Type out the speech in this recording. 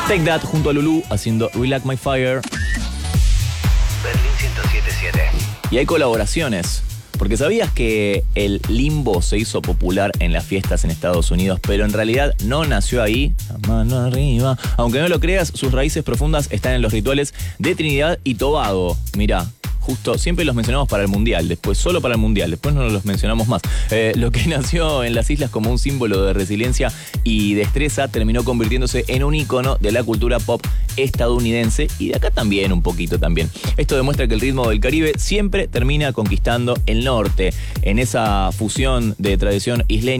Take That junto a Lulu haciendo Relight My Fire. Berlín 107.7. Y hay colaboraciones. Porque ¿sabías que el limbo se hizo popular en las fiestas en Estados Unidos, pero en realidad no nació ahí? La mano arriba. Aunque no lo creas, sus raíces profundas están en los rituales de Trinidad y Tobago. Mirá. Justo, siempre los mencionamos para el Mundial, después solo para el Mundial, después no los mencionamos más. Lo que nació en las islas como un símbolo de resiliencia y destreza terminó convirtiéndose en un ícono de la cultura pop estadounidense y de acá también un poquito también. Esto demuestra que el ritmo del Caribe siempre termina conquistando el norte en esa fusión de tradición isleña